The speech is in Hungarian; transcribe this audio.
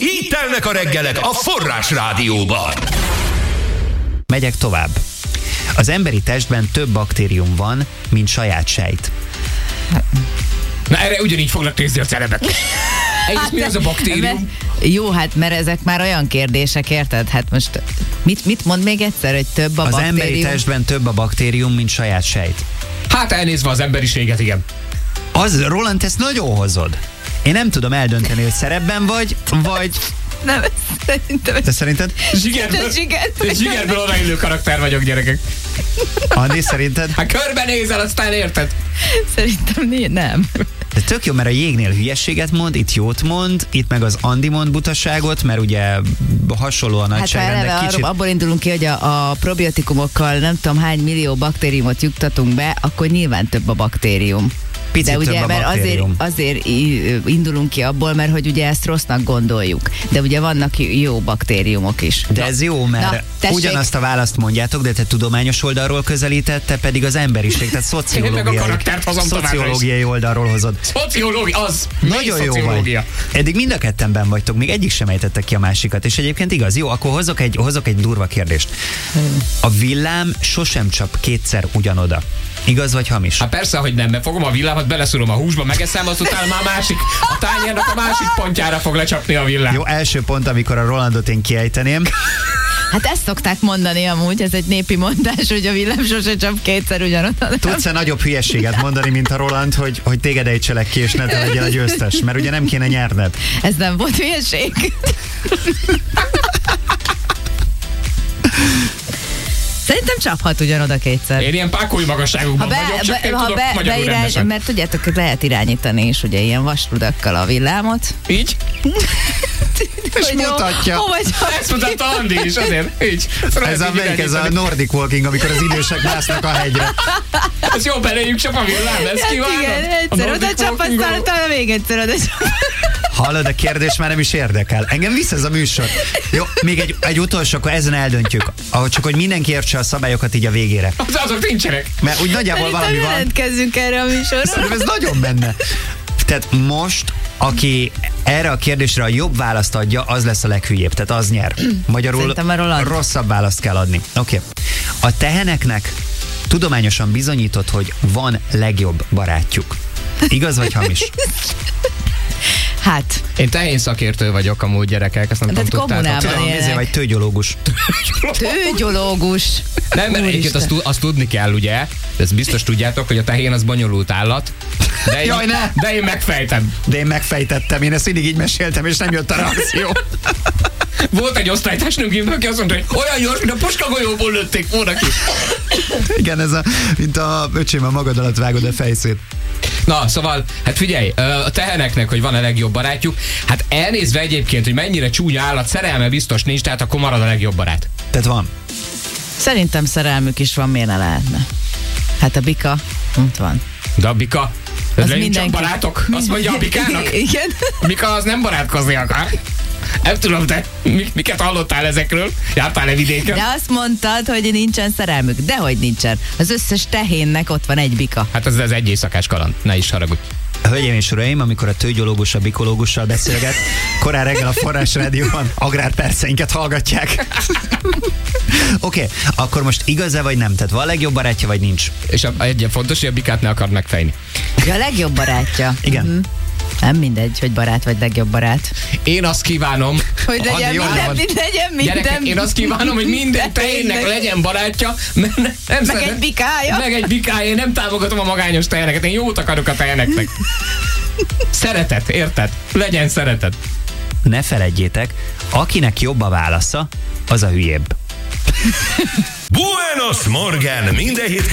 Így telnek a reggelek a Forrás Rádióban. Megyek tovább. Az emberi testben több baktérium van, mint saját sejt. Na erre ugyanígy fognak nézni a celebek. Hát, mi az a baktérium? Jó, hát mert ezek már olyan kérdések, érted? Hát most mit mond még egyszer, hogy több a az baktérium? Az emberi testben több a baktérium, mint saját sejt. Hát elnézve az emberiséget, igen. Roland, ezt nagyon hozod. Én nem tudom eldönteni, hogy szerepben vagy... Nem, szerintem... Te szerinted? Zsigerből odaillő karakter vagyok, gyerekek. Andi, szerinted? Hát körbenézel, aztán érted? Szerintem nem. De tök jó, mert a Jégnél hülyességet mond, itt jót mond, itt meg az Andi mond butaságot, mert ugye hasonló a nagyságrendek. Hát kicsit... abból indulunk ki, hogy a probiotikumokkal nem tudom hány millió baktériumot juttatunk be, akkor nyilván több a baktérium. Picit de ugye, több a baktérium. azért indulunk ki abból, mert hogy ugye ezt rossznak gondoljuk. De ugye vannak jó baktériumok is. De ez jó, mert ugyanazt a választ mondjátok, de te tudományos oldalról közelített, te pedig az emberiség, tehát szociológiai oldalról hozod. Szociológia, az! Nagyon jó vagy. Eddig mind a kettenben vagytok, még egyik sem ejtettek ki a másikat, és egyébként igaz. Jó, akkor hozok egy durva kérdést. A villám sosem csap kétszer ugyanoda. Igaz vagy hamis? Hát persze, hogy nem, mert fogom a villámat, beleszúrom a húsba, megeszem, azután már a tányérnak a másik pontjára fog lecsapni a villám. Jó, első pont, amikor a Rolandot én kiejteném. Hát ezt szokták mondani amúgy, ez egy népi mondás, hogy a villám sose csap kétszer ugyanoda. Tudsz-e nagyobb hülyeséget mondani, mint a Roland, hogy téged ejtselek ki, és ne te legyél a győztes, mert ugye nem kéne nyerned. Ez nem volt hülyeség. Szerintem csaphat ugyanoda kétszer. Én ilyen pákói magasságokban vagyok, csak én tudok magyarul rendesen. Mert tudjátok, lehet irányítani is ugye ilyen vasrudakkal a villámot. Így? És mutatja. Ezt mutatta Andi is, azért. Így. Ez a Nordic Walking, amikor az idősek másznak a hegyre. Ez jó, beléjük csap a villám, ezt kívánom. Igen, egyszer oda csap, aztán utána még egyszer oda csap. Hallod, a kérdés már nem is érdekel. Engem vissza ez a műsor. Jó, még egy utolsó, akkor ezen eldöntjük. Csak hogy mindenki értse a szabályokat így a végére. Azok nincsenek. Mert úgy nagyjából valami van. Jelentkezzünk erre a műsorra. Szerintem ez nagyon benne. Tehát most, aki erre a kérdésre a jobb választ adja, az lesz a leghülyébb. Tehát az nyer. Magyarul rosszabb választ kell adni. Oké. A teheneknek tudományosan bizonyított, hogy van legjobb barátjuk. Igaz vagy hamis? Hát. Én tehén szakértő vagyok amúgy, gyerekek, ezt nem tudom, tudtátok. Ezért vagy tőgyológus. Tőgyológus. Nem, mert egyébként azt tudni kell, ugye, ezt biztos tudjátok, hogy a tehén az bonyolult állat. De én megfejtem. De én megfejtettem, én ezt mindig így meséltem, és nem jött a reakció. Volt egy osztálytársnőnk, aki azt mondta, hogy olyan gyors, mint a puskagolyóból lőtték volna ki. Igen, ez mint a öcsém, a magad alatt vágod a fejszét. Na, szóval, hát figyelj, a teheneknek, hogy van a legjobb barátjuk, hát elnézve egyébként, hogy mennyire csúnya állat, szerelme biztos nincs, tehát akkor marad a legjobb barát. Tehát van. Szerintem szerelmük is van, miért ne lehetne? Hát a bika, ott van. De a bika, ez mindenki... csak barátok, azt mondja a bikának. Igen. A bika az nem barátkozni akar. Nem tudom, te miket hallottál ezekről? Jártál-e vidéken? De azt mondtad, hogy nincsen szerelmük. Dehogy nincsen. Az összes tehénnek ott van egy bika. Hát ez egy éjszakás kaland. Ne is haragudj. Hölgyeim és uraim, amikor a tőgyológus a bikológussal beszélget, korán reggel a Forrás Rádióban agrárperceinket hallgatják. Oké, akkor most igaz-e vagy nem? Tehát van a legjobb barátja, vagy nincs? És egy fontos, hogy a bikát ne akar megfejni. Ja, a legjobb barátja. Igen. Mm-hmm. Nem mindegy, hogy barát vagy legjobb barát. Én azt kívánom, hogy legyen minden. Gyerekek, én azt kívánom, hogy minden tehénnek legyen barátja. Meg egy bikája. Meg egy bikája. Én nem támogatom a magányos teheneket. Én jót akarok a teheneknek. Szeretet, érted? Legyen szeretet. Ne feledjétek, akinek jobb a válasza, az a hülyébb. Buenos Morgen! Minden hét